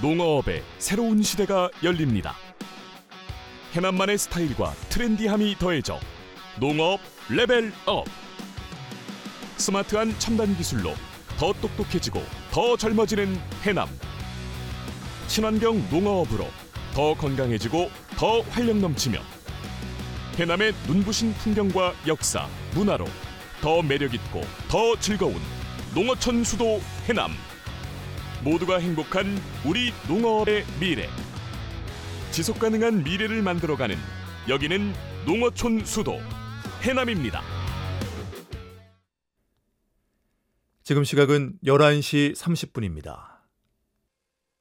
농어업의 새로운 시대가 열립니다. 해남만의 스타일과 트렌디함이 더해져 농어업 레벨업. 스마트한 첨단 기술로 더 똑똑해지고 더 젊어지는 해남. 친환경 농어업으로 더 건강해지고 더 활력 넘치며 해남의 눈부신 풍경과 역사, 문화로 더 매력있고 더 즐거운 농어촌 수도 해남. 모두가 행복한 우리 농어업의 미래. 지속가능한 미래를 만들어가는 여기는 농어촌 수도 해남입니다. 지금 시각은 11시 30분입니다.